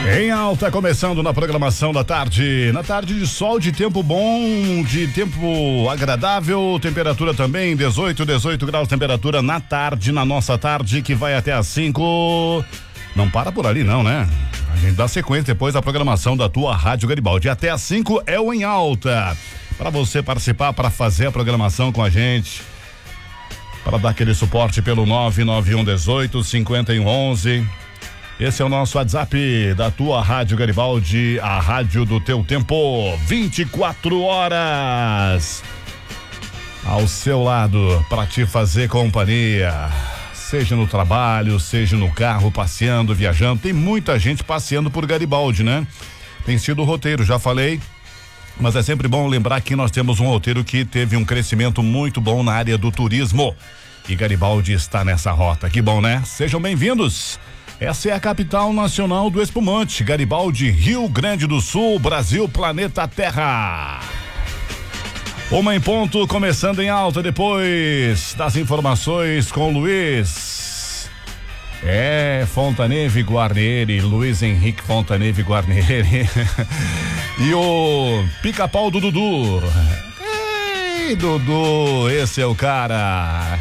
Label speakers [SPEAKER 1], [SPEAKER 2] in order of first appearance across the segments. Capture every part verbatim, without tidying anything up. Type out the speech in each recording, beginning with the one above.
[SPEAKER 1] Em alta, começando na programação da tarde. Na tarde de sol, de tempo bom, de tempo agradável, temperatura também dezoito, dezoito graus, temperatura na tarde, na nossa tarde, que vai até às cinco. Não para por ali não, né? A gente dá sequência depois da programação da tua Rádio Garibaldi. Até às cinco é o Em Alta. Para você participar, para fazer a programação com a gente, para dar aquele suporte pelo nove nove um dezoito, cinquenta e um onze. Esse é o nosso WhatsApp da tua Rádio Garibaldi, a rádio do teu tempo, vinte e quatro horas ao seu lado para te fazer companhia, seja no trabalho, seja no carro, passeando, viajando. Tem muita gente passeando por Garibaldi, né? Tem sido o roteiro, já falei, mas é sempre bom lembrar que nós temos um roteiro que teve um crescimento muito bom na área do turismo e Garibaldi está nessa rota. Que bom, né? Sejam bem-vindos. Essa é a capital nacional do espumante, Garibaldi, Rio Grande do Sul, Brasil, planeta Terra. Uma em ponto, começando em alta, depois das informações com Luiz. É, Fontaneve Guarnieri, Luiz Henrique Fontaneve Guarnieri. E o Pica-Pau do Dudu. Ei, Dudu, esse é o cara.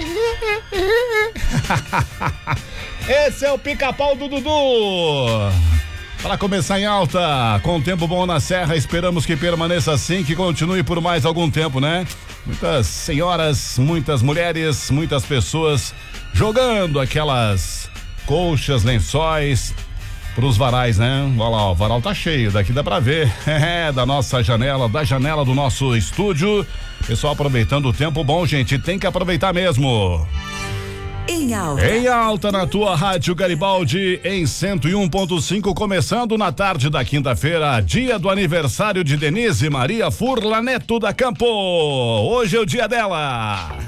[SPEAKER 1] Esse é o Pica-Pau do Dudu. Para começar em alta, com tempo bom na serra, esperamos que permaneça assim, que continue por mais algum tempo, né? Muitas senhoras, muitas mulheres, muitas pessoas jogando aquelas colchas, lençóis pros varais, né? Olha lá, o varal tá cheio, daqui dá pra ver, é, da nossa janela, da janela do nosso estúdio. Pessoal aproveitando o tempo bom, gente, tem que aproveitar mesmo.
[SPEAKER 2] Em alta.
[SPEAKER 1] Em alta na tua Rádio Garibaldi, em cento e um ponto cinco, começando na tarde da quinta-feira, dia do aniversário de Denise Maria Furla Neto da Campo. Hoje é o dia dela.